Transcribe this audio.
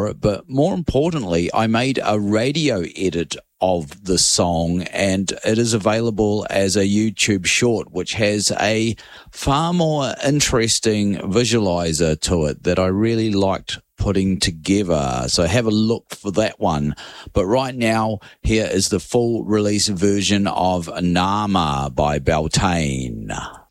for it, but more importantly, I made a radio edit of the song, and it is available as a YouTube short, which has a far more interesting visualizer to it that I really liked putting together. So have a look for that one. But right now, here is the full release version of Nama by Beltane.